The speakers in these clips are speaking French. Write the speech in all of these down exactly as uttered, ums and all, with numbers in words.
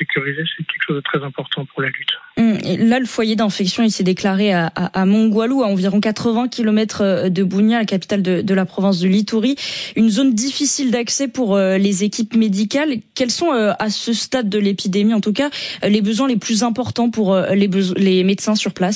sécurisés, c'est quelque chose de très important pour la lutte. Et là, le foyer d'infection, il s'est déclaré à, à, à Mongualou, à environ quatre-vingts kilomètres de Bunia, la capitale de, de la province de l'Ituri. Une zone difficile d'accès pour euh, les équipes médicales. Quels sont, euh, à ce stade de l'épidémie, en tout cas, les besoins les plus importants pour euh, les, beso- les médecins sur place ?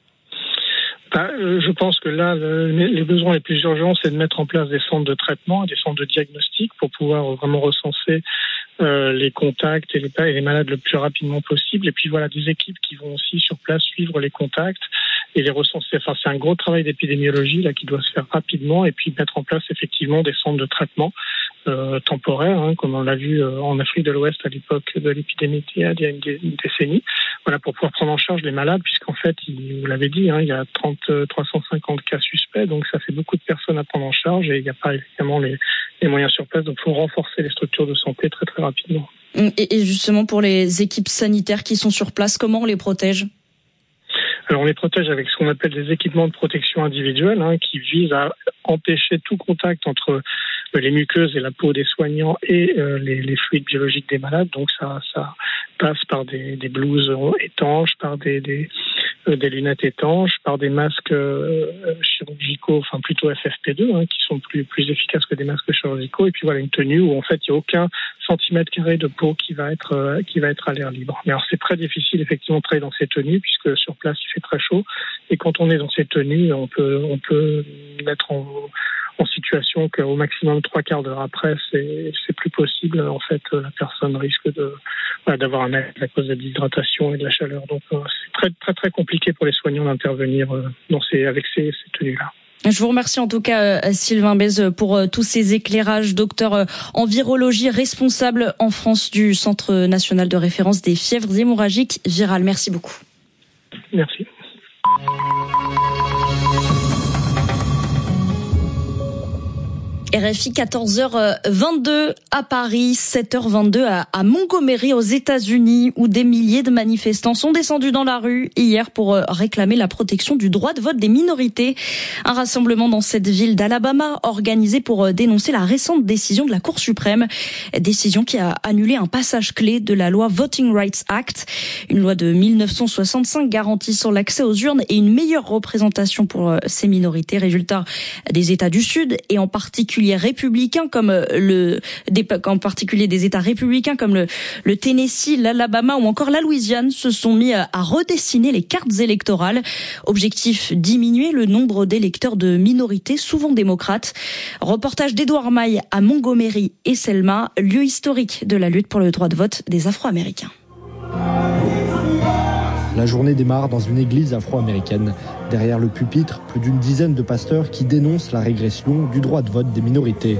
Ben, je pense que là, le, les besoins les plus urgents, c'est de mettre en place des centres de traitement, des centres de diagnostic pour pouvoir vraiment recenser euh, les contacts et les, et les malades le plus rapidement possible. Et puis voilà, des équipes qui vont aussi sur place suivre les contacts et les recenser. Enfin, c'est un gros travail d'épidémiologie là qui doit se faire rapidement et puis mettre en place effectivement des centres de traitement euh, temporaires, hein, comme on l'a vu euh, en Afrique de l'Ouest à l'époque de l'épidémie il y a une, une décennie. Voilà, pour pouvoir prendre en charge les malades, puisqu'en fait, il, vous l'avez dit, hein, il y a trente, trois cent cinquante cas suspects, donc ça fait beaucoup de personnes à prendre en charge et il n'y a pas évidemment les, les moyens sur place, donc il faut renforcer les structures de santé très très rapidement. Et, et justement pour les équipes sanitaires qui sont sur place, comment on les protège ? Alors on les protège avec ce qu'on appelle des équipements de protection individuelle, hein, qui visent à empêcher tout contact entre les muqueuses et la peau des soignants et euh, les, les fluides biologiques des malades. Donc ça, ça passe par des, des blouses étanches, par des, des, euh, des lunettes étanches, par des masques euh, chirurgicaux, enfin plutôt F F P deux, hein, qui sont plus, plus efficaces que des masques chirurgicaux. Et puis voilà, une tenue où en fait il n'y a aucun centimètre carré de peau qui va être euh, qui va être à l'air libre. Mais alors c'est très difficile effectivement de travailler dans ces tenues puisque sur place il fait très chaud. Et quand on est dans ces tenues, on peut on peut mettre en en situation qu'au maximum trois quarts d'heure après, c'est, c'est plus possible. En fait, la personne risque de, voilà, d'avoir un malaise à cause de l'hydratation et de la chaleur. Donc, euh, c'est très, très, très compliqué pour les soignants d'intervenir euh, dans ces, avec ces, ces tenues-là. Je vous remercie en tout cas, Sylvain Bèze, pour tous ces éclairages. Docteur en virologie, responsable en France du Centre national de référence des fièvres hémorragiques virales. Merci beaucoup. Merci. R F I quatorze heures vingt-deux à Paris, sept heures vingt-deux à, à Montgomery aux États-Unis où des milliers de manifestants sont descendus dans la rue hier pour réclamer la protection du droit de vote des minorités. Un rassemblement dans cette ville d'Alabama organisé pour dénoncer la récente décision de la Cour suprême, décision qui a annulé un passage clé de la loi Voting Rights Act, une loi de mille neuf cent soixante-cinq garantissant l'accès aux urnes et une meilleure représentation pour ces minorités. Résultat des États du Sud et en particulier républicains comme le, des, en particulier des États républicains comme le, le Tennessee, l'Alabama ou encore la Louisiane se sont mis à, à redessiner les cartes électorales. Objectif, diminuer le nombre d'électeurs de minorités, souvent démocrates. Reportage d'Edouard Maille à Montgomery et Selma, lieu historique de la lutte pour le droit de vote des Afro-Américains. La journée démarre dans une église afro-américaine. Derrière le pupitre, plus d'une dizaine de pasteurs qui dénoncent la régression du droit de vote des minorités.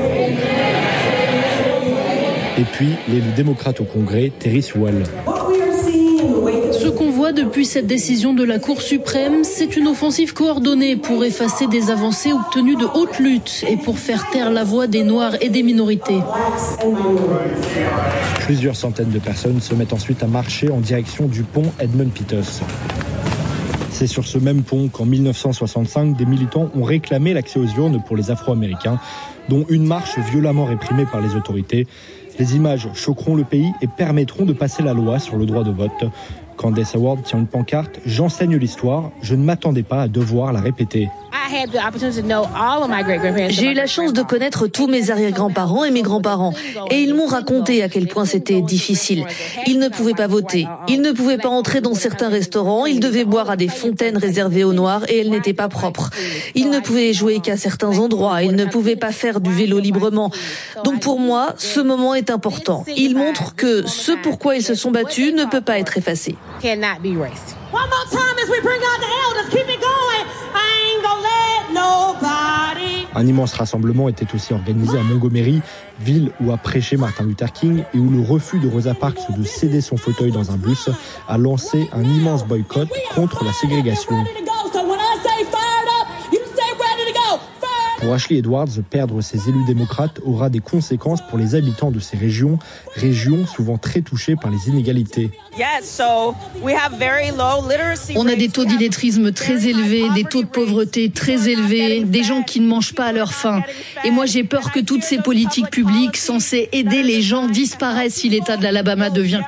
Et puis, l'élu démocrate au Congrès, Terry Sewell. Ce qu'on voit depuis cette décision de la Cour suprême, c'est une offensive coordonnée pour effacer des avancées obtenues de haute lutte et pour faire taire la voix des Noirs et des minorités. Plusieurs centaines de personnes se mettent ensuite à marcher en direction du pont Edmund Pettus. C'est sur ce même pont qu'en mille neuf cent soixante-cinq, des militants ont réclamé l'accès aux urnes pour les Afro-Américains, dont une marche violemment réprimée par les autorités. Les images choqueront le pays et permettront de passer la loi sur le droit de vote. Candace Award tient une pancarte « J'enseigne l'histoire, je ne m'attendais pas à devoir la répéter ». J'ai eu la chance de connaître tous mes arrière-grands-parents et mes grands-parents. Et ils m'ont raconté à quel point c'était difficile. Ils ne pouvaient pas voter. Ils ne pouvaient pas entrer dans certains restaurants. Ils devaient boire à des fontaines réservées aux Noirs et elles n'étaient pas propres. Ils ne pouvaient jouer qu'à certains endroits. Ils ne pouvaient pas faire du vélo librement. Donc pour moi, ce moment est important. Il montre que ce pourquoi ils se sont battus ne peut pas être effacé. One more time as we bring out the elders, keep it going. I ain't gonna let nobody. Un immense rassemblement était aussi organisé à Montgomery, ville où a prêché Martin Luther King et où le refus de Rosa Parks de céder son fauteuil dans un bus a lancé un immense boycott contre la ségrégation. Pour Ashley Edwards, perdre ses élus démocrates aura des conséquences pour les habitants de ces régions, régions souvent très touchées par les inégalités. On a des taux d'illettrisme très élevés, des taux de pauvreté très élevés, des gens qui ne mangent pas à leur faim. Et moi j'ai peur que toutes ces politiques publiques censées aider les gens disparaissent si l'État de l'Alabama devient